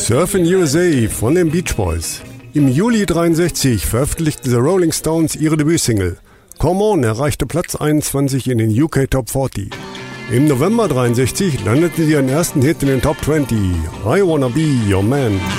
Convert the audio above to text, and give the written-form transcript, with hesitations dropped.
Surfin' USA von den Beach Boys. Im Juli 63 veröffentlichten The Rolling Stones ihre Debütsingle. Come On erreichte Platz 21 in den UK Top 40. Im November 63 landeten sie ihren ersten Hit in den Top 20, I Wanna Be Your Man.